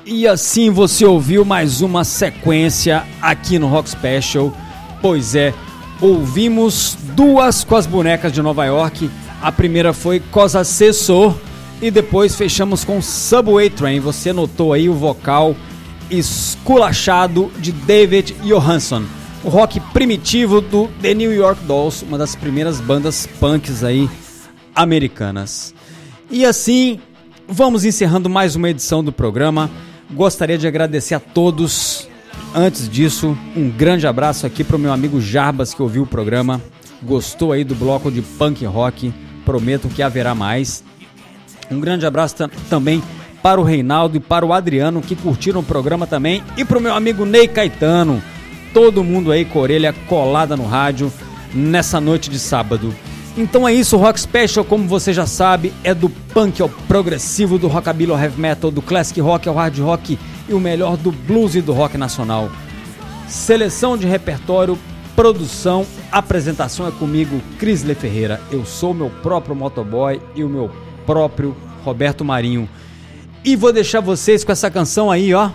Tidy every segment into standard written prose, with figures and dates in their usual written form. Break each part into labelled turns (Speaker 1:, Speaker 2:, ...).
Speaker 1: E assim você ouviu mais uma sequência aqui no Rock Special. Pois é, ouvimos duas com as bonecas de Nova York. A primeira foi Cosa Se So e depois fechamos com Subway Train. Você notou aí o vocal esculachado de David Johansen, o rock primitivo do The New York Dolls, uma das primeiras bandas punks aí americanas. E assim vamos encerrando mais uma edição do programa. Gostaria de agradecer a todos. Antes disso, um grande abraço aqui para o meu amigo Jarbas, que ouviu o programa, gostou aí do bloco de punk rock, prometo que haverá mais. Um grande abraço também para o Reinaldo e para o Adriano, que curtiram o programa também, e para o meu amigo Ney Caetano, todo mundo aí com a orelha colada no rádio nessa noite de sábado. Então é isso, o Rock Special, como você já sabe, é do punk ao progressivo, do rockabilly ao heavy metal, do classic rock ao hard rock e o melhor do blues e do rock nacional. Seleção de repertório, produção, apresentação é comigo, Crisley Ferreira. Eu sou meu próprio motoboy e o meu próprio Roberto Marinho. E vou deixar vocês com essa canção aí, ó.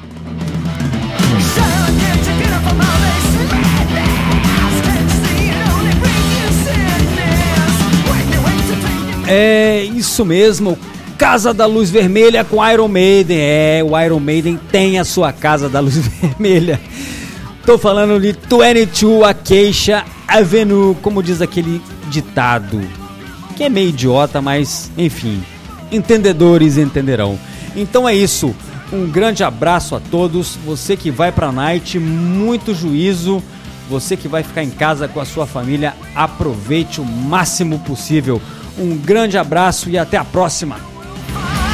Speaker 1: É isso mesmo, Casa da Luz Vermelha com Iron Maiden. É, o Iron Maiden tem a sua Casa da Luz Vermelha. Tô falando de 22 Acacia Avenue, como diz aquele ditado, que é meio idiota, mas enfim, entendedores entenderão. Então é isso, um grande abraço a todos. Você que vai pra night, muito juízo. Você que vai ficar em casa com a sua família, aproveite o máximo possível. Um grande abraço e até a próxima.